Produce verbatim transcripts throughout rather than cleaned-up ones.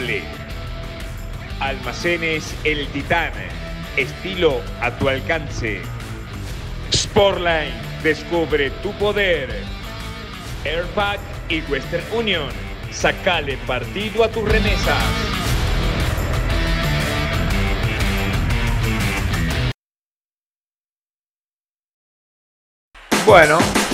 L. Almacenes El Titán. Estilo a tu alcance. Sportline. Descubre tu poder. Airpack y Western Union. Sacale partido a tus remesas. Bueno,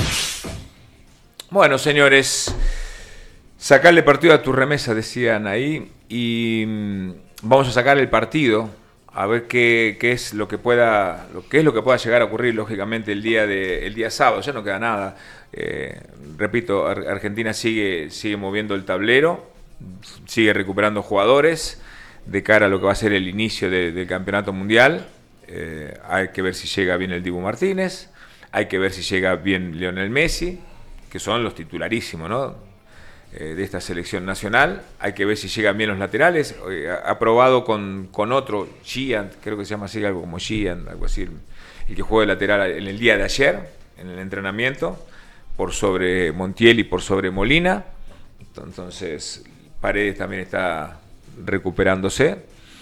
bueno, señores, sacarle partido a tu remesa, decían ahí, y mm, vamos a sacar el partido, a ver qué, qué es lo que pueda, lo que es lo que pueda llegar a ocurrir, lógicamente, el día de, el día sábado. Ya no queda nada. Eh, repito, Ar- Argentina sigue, sigue moviendo el tablero, sigue recuperando jugadores de cara a lo que va a ser el inicio de, del campeonato mundial. Eh, hay que ver si llega bien el Dibu Martínez. Hay que ver si llega bien Lionel Messi, que son los titularísimos, ¿no? eh, de esta selección nacional. Hay que ver si llegan bien los laterales. Eh, ha probado con, con otro, Gian, creo que se llama así, algo como Gian, algo así, el que juega de lateral en el día de ayer, en el entrenamiento, por sobre Montiel y por sobre Molina. Entonces, Paredes también está recuperándose.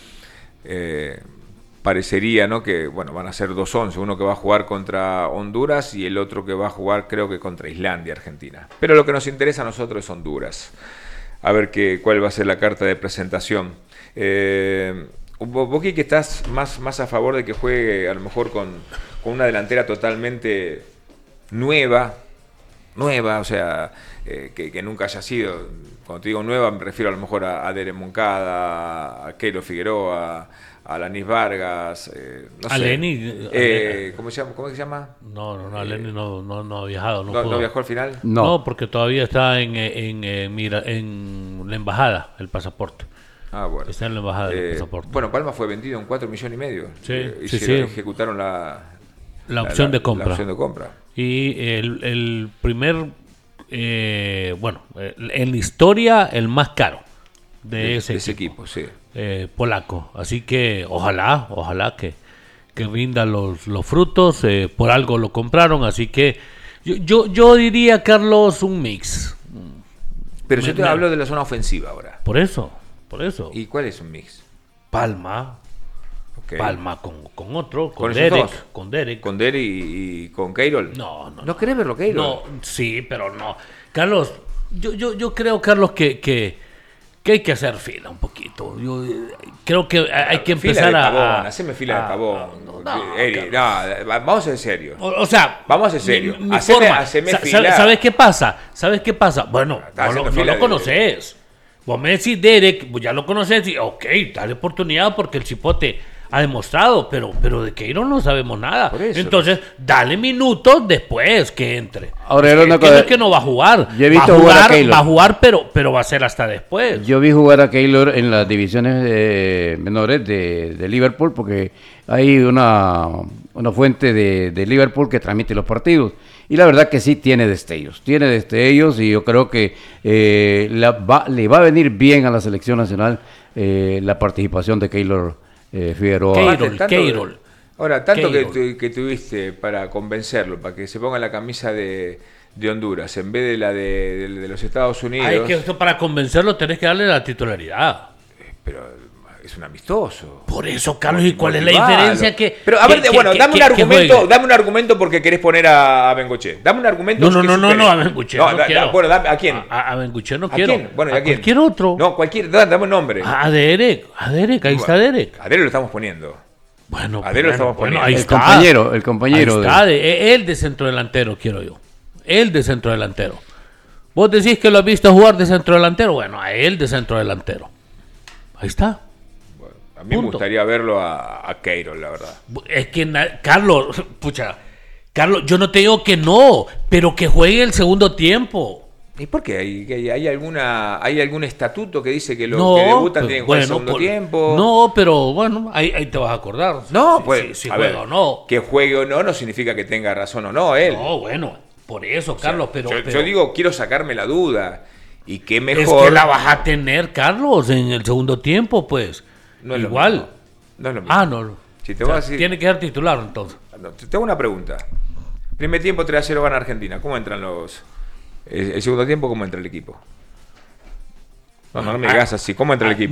Eh, Parecería, ¿no?, que bueno, van a ser dos once, uno que va a jugar contra Honduras y el otro que va a jugar, creo que contra Islandia, Argentina. Pero lo que nos interesa a nosotros es Honduras. A ver qué, cuál va a ser la carta de presentación. Eh, vos, que estás más, más a favor de que juegue a lo mejor con, con una delantera totalmente nueva, nueva, o sea, eh, que, que nunca haya sido. Cuando te digo nueva me refiero a lo mejor a, a Dere Moncada, a Keilo Figueroa, a Lanis Vargas, eh, no a sé. Lenny, Eh, ¿cómo, se llama? ¿Cómo se llama? No, no, no, Eh, Lenny no, no, no ha viajado. No, ¿No, pudo. ¿No viajó al final? No. No. porque todavía está en, en, en, mira, en la embajada, el pasaporte. Ah, bueno. Está en la embajada Eh, del pasaporte. Bueno, Palma fue vendido en cuatro millones y medio. Sí, Eh, sí, hicieron- sí. Ejecutaron la, La opción de compra. La opción de compra. Y el, el primer, eh, bueno, el- en la historia, el más caro de, De, ese, de ese equipo, equipo, sí. eh, polaco. Así que ojalá, ojalá que, que rinda los, los frutos. Eh, por algo lo compraron, así que yo, yo, yo diría, Carlos, un mix. Pero Me- yo te me- hablo de la zona ofensiva ahora. Por eso, por eso. ¿Y cuál es un mix? Palma, Okay. Palma con, con otro, con, ¿Con esos Derek, dos? con Derek. ¿Con Deri y, y con Keirol? No, no, ¿No querés verlo, Keirol? No, sí, pero no. Carlos, yo, yo, yo creo, Carlos, que, que, que hay que hacer fila un poquito. Yo eh, creo que hay que Fila empezar de a... Pavón, a- haceme fila de a- Pavón. no, no, Eri, no, vamos a ser serios. O, o sea, Vamos a ser serios. mi- mi Haceme- forma. haceme Sa- fila. sa- ¿Sabes qué pasa? ¿Sabes qué pasa? Bueno, Estás no, lo, haciendo no fila lo de- conoces. Vos me decís, Derek, pues ya lo conoces y ok, dale oportunidad porque el Chipote ha demostrado, pero, pero de Keiro no sabemos nada. Por eso. Entonces, dale minutos después que entre. Ahora, es era que, una que no cosa- es que no va a jugar. Yo he va, a visto jugar a jugar Keylor. va a jugar, pero, pero va a ser hasta después. Yo vi jugar a Keylor en las divisiones eh, menores de, de Liverpool porque hay una, una fuente de, de Liverpool que transmite los partidos. Y la verdad que sí tiene destellos, tiene destellos y yo creo que eh, la va- le va a venir bien a la selección nacional eh, la participación de Keylor eh, Figueroa. Keylor. Aparte, tanto- Keirol. Ahora, tanto que, Keirol. tu- que tuviste para convencerlo, para que se ponga la camisa de, de Honduras en vez de la de, de- de los Estados Unidos. Ay, que esto para convencerlo tenés que darle la titularidad. Pero es un amistoso. Por eso, Carlos, ¿y cuál es la Motivalo. diferencia que... Pero a ver, que- bueno, que- dame que- un que argumento, juegue? dame un argumento porque querés poner a, a Bengoche. Dame un argumento. No, no, que no, no, supere. no, a Bengoche no da- da- quiero. Bueno, dame, ¿a quién? A, a Bengoche no ¿A quiero. quién? Bueno, ¿y a, quién? cualquier otro. No, cualquier, da- dame un nombre. A Derek, a Derek, ahí está Derek. A Dere lo estamos poniendo. Bueno, A Derek lo bueno, estamos bueno, poniendo. ahí El está. compañero, el compañero Ahí de- está, de- él de centro delantero quiero yo. Él de centro delantero. Vos decís que lo has visto jugar de centro delantero. Bueno, a él de centro delantero. Ahí está. Bueno, a mí me Punto. gustaría verlo a, a Keirol, la verdad. Es que, na- Carlos, pucha, Carlos, yo no te digo que no, pero que juegue el segundo tiempo. ¿Y por qué? ¿Hay, hay, hay alguna, ¿Hay algún estatuto que dice que los No, que debutan pues, tienen que jugar el bueno, segundo por- tiempo? No, pero bueno, ahí, ahí te vas a acordar. No, si, pues, si, si a juega ver, o no. que juegue o no no significa que tenga razón o no él. No, bueno, por eso, O sea, Carlos, pero, yo, pero yo digo, quiero sacarme la duda. Y qué es mejor. que la vas a tener, Carlos, en el segundo tiempo, pues. No es lo Igual. mismo. No es lo mismo. Ah, no. no. Si te O sea, voy a decir- Tiene que ser titular, entonces. No, te tengo una pregunta. Primer tiempo tres a cero gana Argentina. ¿Cómo entran los. El, el segundo tiempo, ¿cómo entra el equipo? No, no, no me Ah, digas así. ¿Cómo entra el equipo?